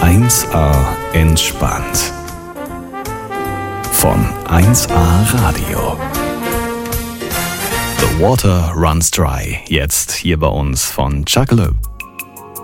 1A entspannt. Von 1A Radio. The Water Runs Dry. Jetzt hier bei uns von Chuckaloo.